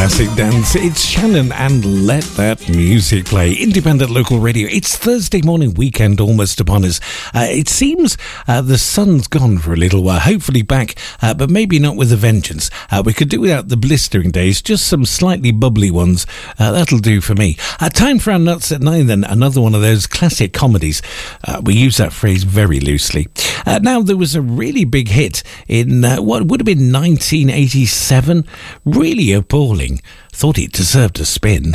classic dance. It's Shannon and Let That Music Play. Independent local radio. It's Thursday morning, weekend almost upon us. It seems the sun's gone for a little while, hopefully back, but maybe not with a vengeance. We could do without the blistering days, just some slightly bubbly ones. That'll do for me. Time for our Nuts at 9 then, another one of those classic comedies. We use that phrase very loosely. Now, there was a really big hit in what would have been 1987. Really appalling. Thought it deserved a spin.